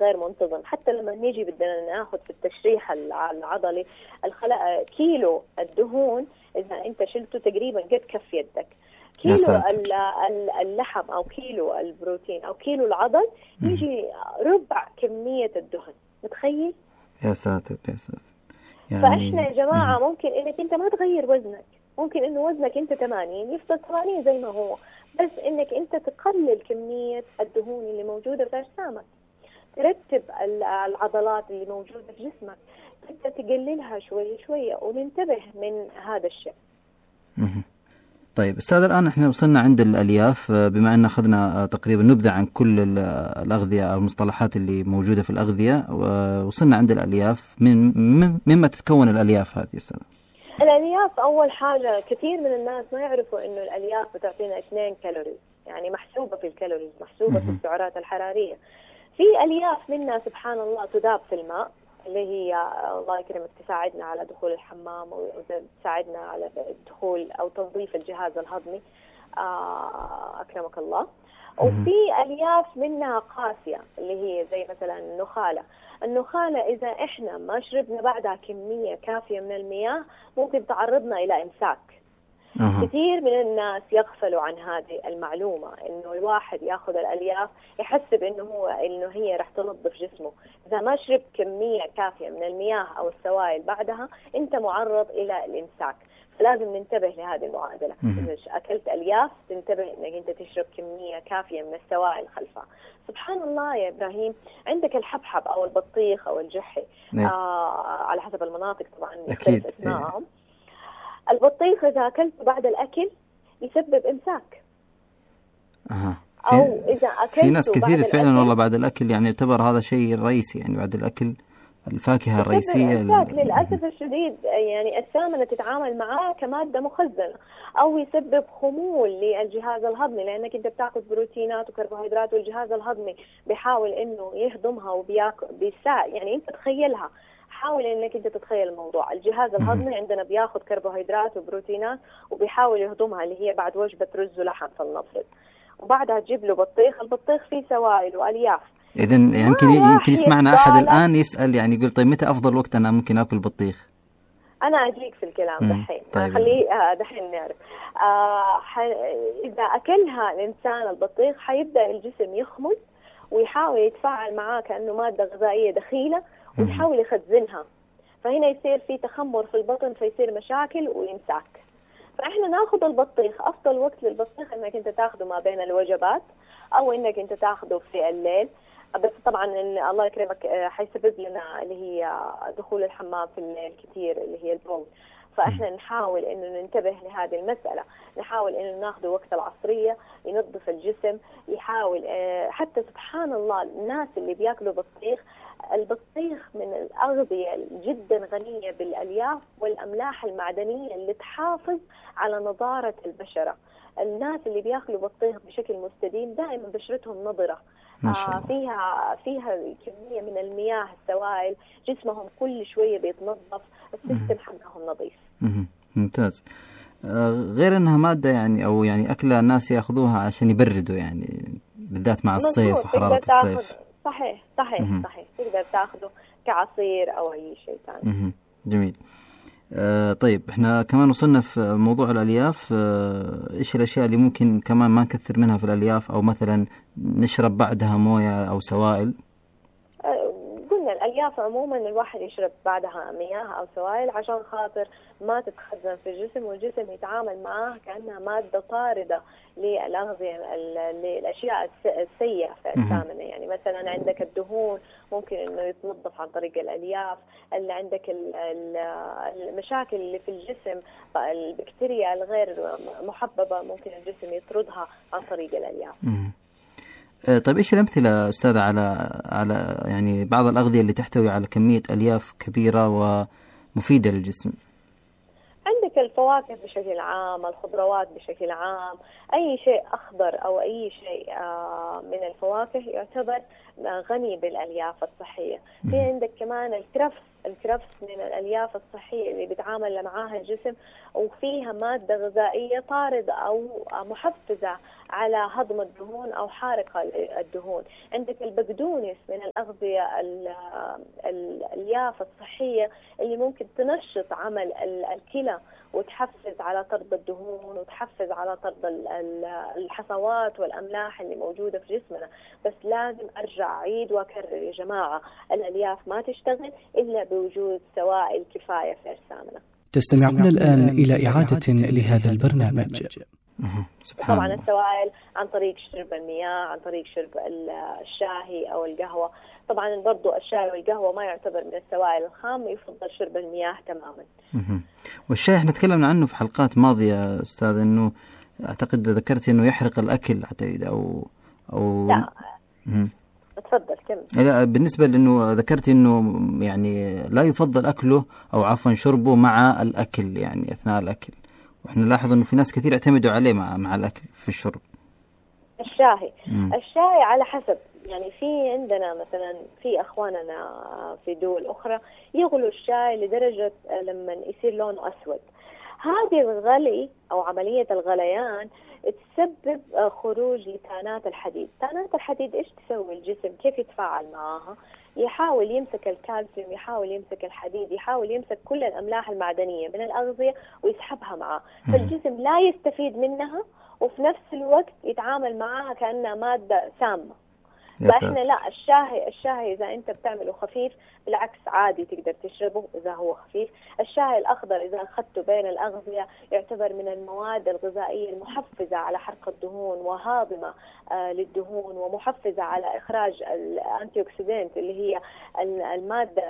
غير منتظم. حتى لما نيجي بدنا ناخذ في التشريح العضلي كيلو الدهون إذا أنت شلته تقريبا قد كف يدك، كيلو اللحم أو كيلو البروتين أو كيلو العضل يجي ربع كمية الدهن. متخيل؟ يا ساتر يا ساتر. يعني فإحنا يا جماعة ممكن إنك أنت ما تغير وزنك، ممكن إنه وزنك أنت 80 يفضل 80 زي ما هو، بس إنك أنت تقلل كمية الدهون اللي موجودة في أجسامك، ترتب العضلات اللي موجودة في جسمك، تبدأ تقللها شوية شوية، وننتبه من هذا الشيء. طيب أستاذ، الآن إحنا وصلنا عند الألياف، بما أن أخذنا تقريبا نبذة عن كل الأغذية أو المصطلحات اللي موجودة في الأغذية، وصلنا عند الألياف. مما تتكون الألياف هذه أستاذ؟ الألياف أول حاجة كثير من الناس ما يعرفوا إنه الألياف بتعطينا 2 كالوريز، يعني محسوبة في الكالوريز، محسوبة في السعرات الحرارية. في ألياف منها سبحان الله تذاب في الماء، اللي هي الله يكرمك تساعدنا على دخول الحمام وتساعدنا على دخول أو تنظيف الجهاز الهضمي، أكرمك الله. وفي ألياف منها قاسية اللي هي زي مثلا النخالة إذا إحنا ما شربنا بعدها كمية كافية من المياه ممكن تعرضنا إلى إمساك. كثير من الناس يغفلوا عن هذه المعلومة، إنه الواحد يأخذ الألياف يحسب إنه هي رح تنظف جسمه. إذا ما شربت كمية كافية من المياه أو السوائل بعدها أنت معرض إلى الإمساك. فلازم ننتبه لهذه المعادلة. إذا أكلت ألياف تنتبه إنك أنت تشرب كمية كافية من السوائل خلفها. سبحان الله يا إبراهيم، عندك الحبحب أو البطيخ أو الجحي، على حسب المناطق طبعا يختلف اسمائهم. البطيخ إذا أكلته بعد الأكل يسبب إمساك. أو إذا أكلته في ناس كثير فعلا والله بعد الأكل يعني يعتبر هذا شيء رئيسي، يعني بعد الأكل الفاكهة الرئيسية. للأسف الشديد يعني السامنة تتعامل معاه كمادة مخزنة، أو يسبب خمول للجهاز الهضمي، لأنك أنت بتأخذ بروتينات وكربوهيدرات والجهاز الهضمي بيحاول إنه يهضمها وبياكل يعني أنت تخيلها، حاول إنك أنت تتخيل الموضوع. الجهاز الهضمي عندنا بياخذ كربوهيدرات وبروتينات وبيحاول يهضمها، اللي هي بعد وجبة رز ولحم فلنفرض، وبعدها تجيب له بطيخ. البطيخ فيه سوائل وألياف. إذن يمكن يسمعنا أحد الآن يسأل، يعني يقول طيب متى أفضل وقت أنا ممكن أكل بطيخ؟ أنا أجيك في الكلام دحين. طيب. خليه دحين نعرف. إذا أكلها الإنسان البطيخ حيبدأ الجسم يخمل ويحاول يتفاعل معاه كأنه مادة غذائية دخيلة ويحاول يخزنها، فهنا يصير في تخمر في البطن، فيصير مشاكل وإمساك. فإحنا ناخذ البطيخ. أفضل وقت للبطيخ إنك أنت تاخذه ما بين الوجبات، أو إنك أنت تاخذه في الليل. بس طبعا الله يكرمك حيسبب لنا اللي هي دخول الحمام في الليل كثير، اللي هي البول. فإحنا نحاول إنه ننتبه لهذه المسألة، نحاول إنه ناخذه وقت العصرية ينظف الجسم، يحاول حتى سبحان الله الناس اللي بياكلوا بطيخ، البطيخ من الأغذية جدا غنية بالألياف والأملاح المعدنية اللي تحافظ على نضارة البشرة. الناس اللي بياكلوا بطيخ بشكل مستديم دائما بشرتهم نضرة، فيها كمية من المياه السوائل، جسمهم كل شوية بيتنظف، السيستم حقهم نظيف. ممتاز. غير أنها مادة يعني أو يعني أكلة الناس يأخذوها عشان يبردوا، يعني بالذات مع الصيف وحرارة الصيف. صحيح. تقدر تأخذه كعصير أو أي شيء ثاني. جميل. طيب احنا كمان وصلنا في موضوع الألياف. ايش الأشياء اللي ممكن كمان ما نكثر منها في الألياف، أو مثلا نشرب بعدها موية أو سوائل؟ قلنا الألياف عموما الواحد يشرب بعدها مياه أو سوائل عشان خاطر ما تتخزن في الجسم، والجسم يتعامل معها كأنها مادة طاردة للأغذية، للأشياء السيئة في أجسامنا. يعني مثلا عندك الدهون ممكن إنه يتنظف عن طريق الألياف، اللي عندك المشاكل اللي في الجسم، البكتيريا الغير محببة ممكن الجسم يطردها عن طريق الألياف. طيب ايش الأمثلة أستاذة على يعني بعض الأغذية اللي تحتوي على كمية ألياف كبيرة ومفيدة للجسم؟ عندك الفواكه بشكل عام، الخضروات بشكل عام، أي شيء أخضر أو أي شيء من الفواكه يعتبر غني بالألياف الصحية. في عندك كمان الكرفس من الألياف الصحية اللي بيتعامل معاها الجسم، وفيها مادة غذائية طاردة أو محفزة على هضم الدهون أو حارقة للدهون. عندك البقدونس من الأغذية الألياف الصحية اللي ممكن تنشط عمل الكلى وتحفز على طرد الدهون وتحفز على طرد الحصوات والأملاح اللي موجودة في جسمنا. بس لازم أرجع أعيد وأكرر يا جماعة، الألياف ما تشتغل إلا بوجود سوائل كفاية في أجسامنا. تستمعون الآن إلى إعادة لهذا البرنامج. طبعا السوائل عن طريق شرب المياه، عن طريق شرب الشاهي أو القهوة. طبعا برضو الشاي والقهوة ما يعتبر من السوائل الخام، يفضل شرب المياه تماما. والشاي احنا تكلمنا عنه في حلقات ماضية أستاذ، أنه أعتقد ذكرت أنه يحرق الأكل حتى أو لا تفضل كمل. لا، بالنسبة لأنه ذكرت أنه يعني لا يفضل أكله أو عفوا شربه مع الأكل، يعني أثناء الأكل، وإحنا نلاحظ أنه في ناس كثير اعتمدوا عليه مع الأكل في الشرب. الشاي على حسب، يعني في عندنا مثلا في أخواننا في دول أخرى يغلوا الشاي لدرجة لما يصير لونه أسود. هذه الغلي أو عملية الغليان تسبب خروج لتانات الحديد. تانات الحديد إيش تسوي الجسم؟ كيف يتفاعل معها؟ يحاول يمسك الكالسيوم، يحاول يمسك الحديد، يحاول يمسك كل الأملاح المعدنية من الأغذية ويسحبها معاه، فالجسم لا يستفيد منها وفي نفس الوقت يتعامل معها كأنها مادة سامة. فإحنا لا، الشاي إذا أنت بتعمله خفيف بالعكس عادي تقدر تشربه إذا هو خفيف. الشاي الأخضر إذا أخذته بين الأغذية يعتبر من المواد الغذائية المحفزة على حرق الدهون وهاضمة للدهون ومحفزة على إخراج الأنتي أكسيدنت اللي هي المادة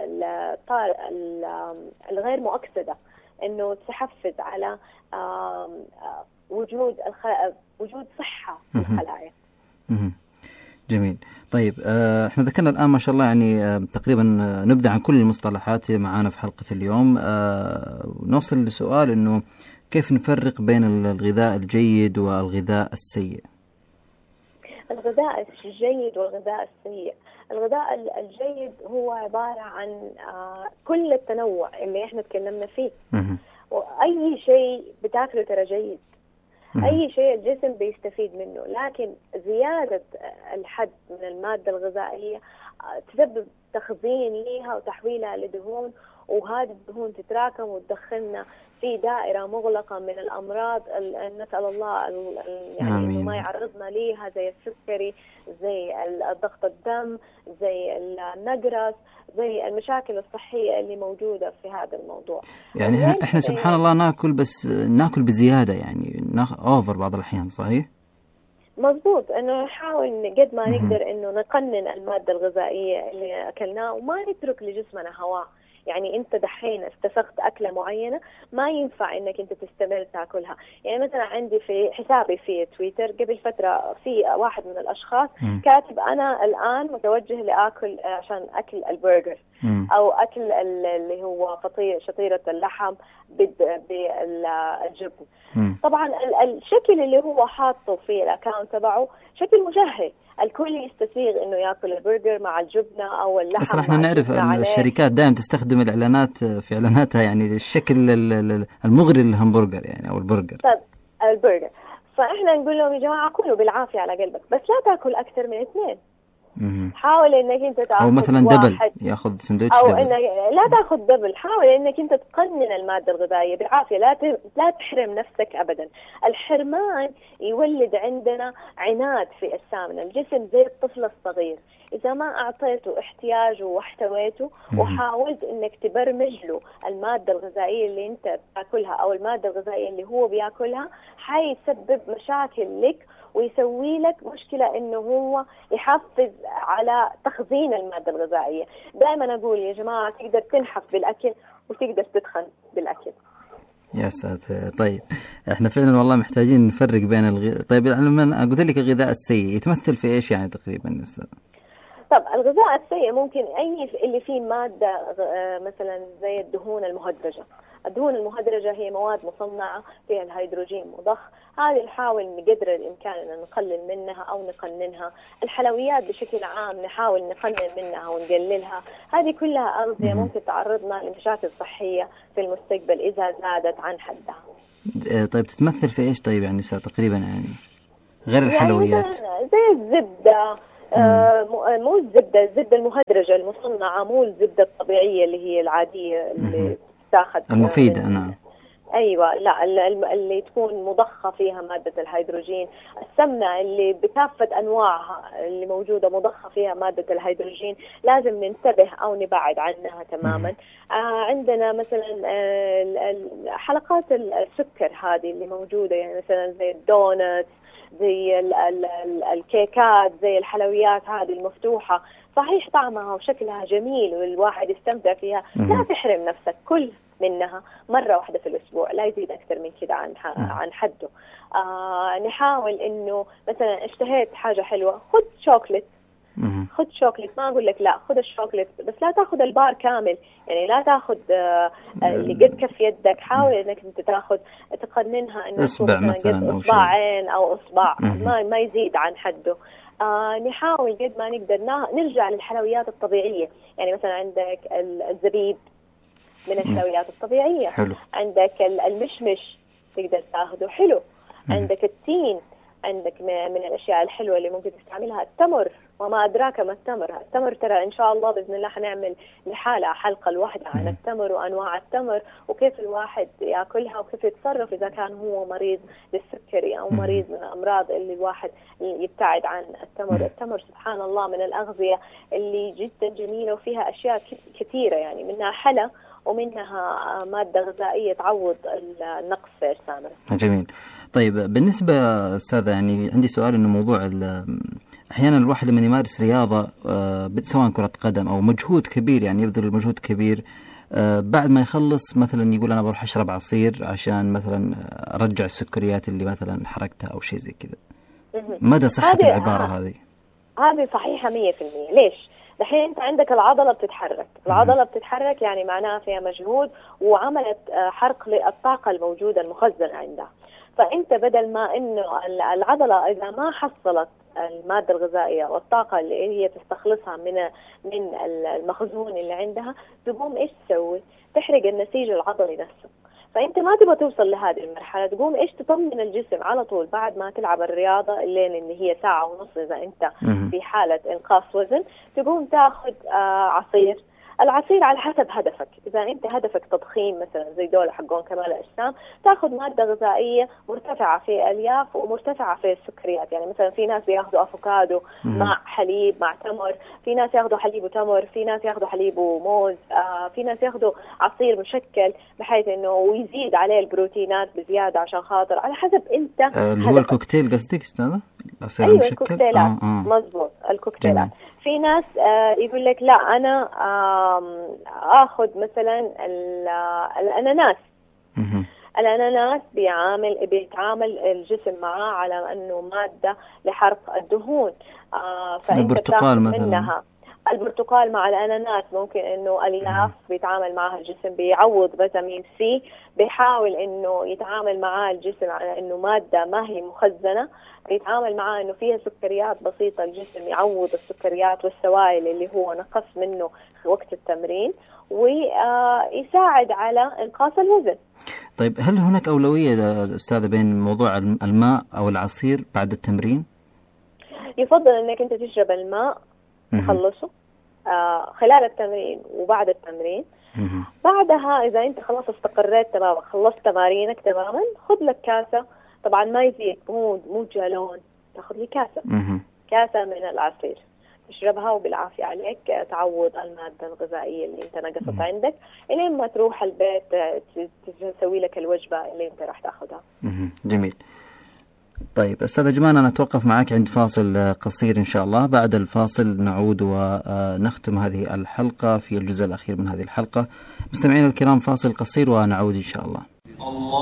الغير مؤكسدة، إنه تحفز على وجود صحة في الخلايا. جميل. طيب احنا ذكرنا الآن ما شاء الله يعني تقريبا نبذة عن كل المصطلحات معانا في حلقة اليوم. نوصل لسؤال إنه كيف نفرق بين الغذاء الجيد والغذاء السيء؟ الغذاء الجيد والغذاء السيء. الغذاء الجيد هو عبارة عن كل التنوع اللي احنا تكلمنا فيه، وأي شيء بتاكله ترى جيد، أي شيء الجسم بيستفيد منه، لكن زيادة الحد من المادة الغذائية تسبب تخزين ليها وتحويلها لدهون، وهذه الدهون تتراكم وتدخلنا في دائرة مغلقة من الأمراض. نسأل الله يعني إنه ما يعرضنا ليها، زي السكري، زي ضغط الدم، زي النقرس، زي المشاكل الصحية اللي موجودة في هذا الموضوع. يعني إحنا سبحان الله ناكل، بس ناكل بزيادة، يعني أوفر بعض الأحيان. صحيح؟ مضبوط، انه نحاول قد ما نقدر انه نقنن المادة الغذائية اللي اكلناها وما نترك لجسمنا هواء. يعني انت دحين استسقت اكله معينه ما ينفع انك انت تستمر تاكلها. يعني مثلا عندي في حسابي في تويتر قبل فتره في واحد من الاشخاص كاتب انا الان متوجه لاكل عشان اكل البرجر او اكل اللي هو شطيره اللحم بالجبن. طبعا الشكل اللي هو حاطه في الاكاونت تبعه شكل مشهي، الكل يستسيغ انه ياكل البرجر مع الجبنه او اللحم. بس احنا نعرف الشركات دائما تستخدم الاعلانات في اعلاناتها يعني الشكل المغري للهمبرجر يعني او البرجر. طيب البرجر، فاحنا نقول لهم يا جماعه كلوا بالعافيه على قلبك، بس لا تاكل اكثر من 2. حاول انك انت تاخذ او مثلا دبل، ياخذ سندوتش او دبل. انك لا تاخذ دبل. حاول انك انت تقنن الماده الغذائيه بالعافيه، لا تحرم نفسك ابدا. الحرمان يولد عندنا عناد في اجسامنا. الجسم زي الطفل الصغير، اذا ما اعطيته احتياجه واحتويته وحاولت انك تبرمج له الماده الغذائيه اللي انت بتاكلها او الماده الغذائيه اللي هو بياكلها، حيسبب مشاكل لك ويسوي لك مشكلة إنه هو يحفز على تخزين المادة الغذائية. دائما أقول يا جماعة تقدر تنحف بالأكل وتقدر تدخن بالأكل. يا ساتر. طيب احنا فعلا والله محتاجين نفرق بين طيب لما قلت لك الغذاء السيء يتمثل في ايش يعني تقريبا أستاذ؟ طب الغذاء السيء ممكن أي اللي فيه مادة مثلا زي الدهون المهدرجة، الدهون المهدرجة هي مواد مصنعة فيها الهيدروجين مضخ، هذه نحاول بقدر الإمكان أن نقلل منها أو نقننها. الحلويات بشكل عام نحاول نقنن منها ونقللها. هذه كلها أغذية ممكن تعرضنا لمشاكل صحية في المستقبل إذا زادت عن حدها. طيب تتمثل في إيش طيب يعني تقريبا يعني غير الحلويات؟ يعني زي الزبدة، مو الزبدة المهدرجة المصنعة، مو الزبدة الطبيعية اللي هي العادية اللي تاخذ المفيدة. نعم. أيوة، لا اللي تكون مضخة فيها مادة الهيدروجين. السمنة اللي بكافة أنواعها اللي موجودة مضخة فيها مادة الهيدروجين لازم ننتبه أو نبعد عنها تماما. عندنا مثلا حلقات السكر هذه اللي موجودة، يعني مثلا زي الدونت، زي الكيكات، زي الحلويات هذه المفتوحة، صحيح طعمها وشكلها جميل والواحد يستمتع فيها، لا تحرم نفسك، كل منها مرة واحدة في الأسبوع، لا يزيد أكثر من كده عن حده. نحاول إنه مثلا اشتهيت حاجة حلوة، خذ شوكليت، خذ شوكليت، ما أقول لك لا، خذ الشوكليت بس لا تأخذ البار كامل، يعني لا تأخذ اللي قد كف يدك، حاول إنك أنت تأخذ تقننها إنه إصبع مثلا أو إصبعين أو إصبع، ما يزيد عن حده. نحاول قد ما نقدر نرجع للحلويات الطبيعية، يعني مثلا عندك الزبيب من الحلويات الطبيعية. حلو. عندك المشمش تقدر تاخده حلو. عندك التين، عندك من الأشياء الحلوة اللي ممكن تستعملها التمر، وما أدراك ما التمر ترى إن شاء الله بإذن الله حنعمل لحالة حلقة لوحدة عن التمر وأنواع التمر وكيف الواحد يأكلها وكيف يتصرف إذا كان هو مريض للسكري أو مريض من الأمراض اللي الواحد يبتعد عن التمر. التمر سبحان الله من الأغذية اللي جدا جميلة وفيها أشياء كثيرة، يعني منها حلا ومنها مادة غذائية تعوض النقص في أجسامنا. جميل. طيب بالنسبة أستاذة، يعني عندي سؤال، إنه موضوع أحيانا الواحد لما يمارس رياضة سواء كرة قدم أو مجهود كبير، يعني يبذل مجهود كبير، بعد ما يخلص مثلا يقول أنا بروح أشرب عصير عشان مثلا أرجع السكريات اللي مثلا حرقتها أو شيء زي كذا. مدى صحة العبارة هذه؟ هذه صحيحة 100%. ليش؟ دحين أنت عندك العضلة بتتحرك، العضلة بتتحرك يعني معناها فيها مجهود وعملت حرق للطاقة الموجودة المخزنة عندها. فأنت بدل ما إنه العضلة إذا ما حصلت المادة الغذائية والطاقة اللي هي تستخلصها من المخزون اللي عندها، تقوم إيش تسوي؟ تحرق النسيج العضلي نفسه. فأنت ما تبغى توصل لهذه المرحلة، تقوم إيش تطمن الجسم على طول بعد ما تلعب الرياضة اللي هي ساعة ونص إذا أنت في حالة إنقاص وزن، تقوم تاخذ عصير. العصير على حسب هدفك، إذا أنت هدفك تضخيم مثلا زي دول حقون كمال الأجسام، تأخذ مادة غذائية مرتفعة في الألياف ومرتفعة في السكريات. يعني مثلا في ناس بياخذوا أفوكادو مع حليب مع تمر، في ناس ياخذوا حليب وتمر، في ناس ياخذوا حليب وموز، في ناس ياخذوا عصير مشكل بحيث إنه ويزيد عليه البروتينات بزيادة عشان خاطر على حسب أنت اللي هو الكوكتيل قصدك أستاذة؟ أيوة الكوكتيلات. مظبوط الكوكتيلات. في ناس يقول لك لا أنا آخذ مثلا الأناناس. الأناناس بيتعامل الجسم معاه على أنه مادة لحرق الدهون. البرتقال مثلا منها. البرتقال مع الأناناس ممكن إنه ألياف بيتعامل معها الجسم، بيعوض فيتامين سي، بيحاول إنه يتعامل معاه الجسم على إنه مادة ما هي مخزنة، بيتعامل معاه إنه فيها سكريات بسيطة، الجسم يعوض السكريات والسوائل اللي هو نقص منه وقت التمرين، ويساعد على إنقاص الوزن. طيب هل هناك أولوية أستاذة بين موضوع الماء أو العصير بعد التمرين؟ يفضل إنك أنت تشرب الماء تخلصه خلال التمرين وبعد التمرين. بعدها إذا أنت خلاص استقريت تماما، خلصت تمارينك تماما، خذ لك كاسة، طبعا ما يزيد، مو جالون، تاخذ لي كاسة من العصير تشربها وبالعافية عليك، تعوض المادة الغذائية اللي انت نقصت عندك إلين ما تروح البيت تسوي لك الوجبة اللي انت راح تاخذها. جميل. طيب أستاذة جمان، أنا أتوقف معك عند فاصل قصير إن شاء الله. بعد الفاصل نعود ونختم هذه الحلقة في الجزء الأخير من هذه الحلقة. مستمعين الكرام، فاصل قصير ونعود إن شاء الله.